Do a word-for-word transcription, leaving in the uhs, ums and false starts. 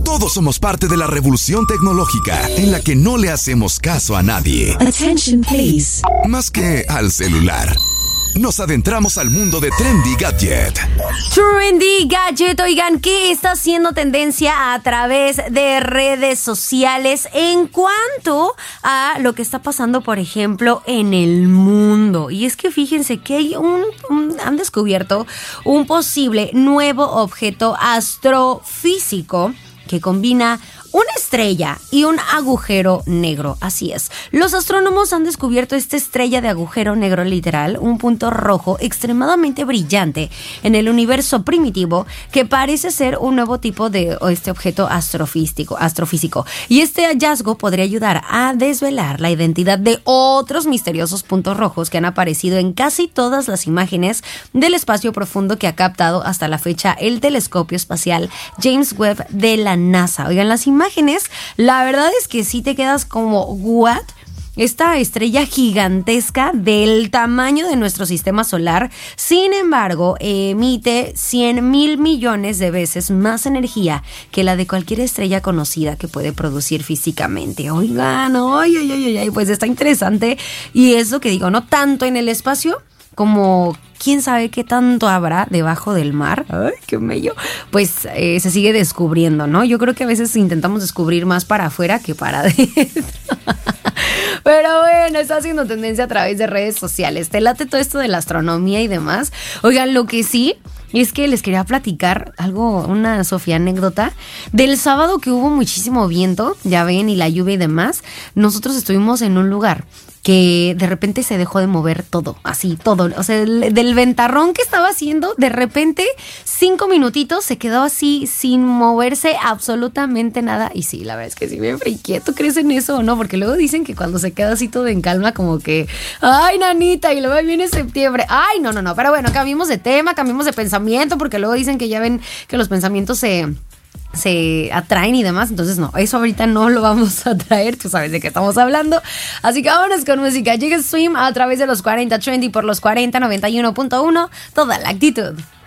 Todos somos parte de la revolución tecnológica en la que no le hacemos caso a nadie. Attention, please. Más que al celular. Nos adentramos al mundo de Trendy Gadget. Trendy Gadget, oigan, ¿qué está haciendo tendencia a través de redes sociales en cuanto a lo que está pasando, por ejemplo, en el mundo? Y es que fíjense que hay un, un han descubierto un posible nuevo objeto astrofísico que combina una estrella y un agujero negro. Así es. Los astrónomos han descubierto esta estrella de agujero negro literal, un punto rojo extremadamente brillante en el universo primitivo que parece ser un nuevo tipo de este objeto astrofísico, astrofísico. Y este hallazgo podría ayudar a desvelar la identidad de otros misteriosos puntos rojos que han aparecido en casi todas las imágenes del espacio profundo que ha captado hasta la fecha el telescopio espacial James Webb de la NASA. Oigan, las imágenes imágenes, la verdad es que sí te quedas como, ¿what? Esta estrella gigantesca del tamaño de nuestro sistema solar, sin embargo, emite cien mil millones de veces más energía que la de cualquier estrella conocida que puede producir físicamente. Oigan, ay, ay, ay, ay, pues está interesante. Y eso que digo, no tanto en el espacio como quién sabe qué tanto habrá debajo del mar. Ay, qué bello. Pues eh, se sigue descubriendo, ¿no? Yo creo que a veces intentamos descubrir más para afuera que para adentro. Pero bueno, está haciendo tendencia a través de redes sociales. Te late todo esto de la astronomía y demás. Oigan, lo que sí es que les quería platicar algo, una Sofía anécdota del sábado que hubo muchísimo viento, ya ven, y la lluvia y demás. Nosotros estuvimos en un lugar que de repente se dejó de mover todo, así, todo. O sea, del, del ventarrón que estaba haciendo, de repente, cinco minutitos se quedó así, sin moverse absolutamente nada. Y sí, la verdad es que sí me friqué. ¿Tú crees en eso o no? Porque luego dicen que cuando se queda así todo en calma, como que, ay, nanita, y luego viene septiembre. Ay, no, no, no. Pero bueno, cambiemos de tema, cambiemos de pensamiento, porque luego dicen que ya ven que los pensamientos se... se atraen y demás, entonces no, eso ahorita no lo vamos a traer, tú sabes de qué estamos hablando, así que vámonos con música. Llega Swim a través de los cuarenta Trendy por los cuarenta noventa y uno punto uno, toda la actitud.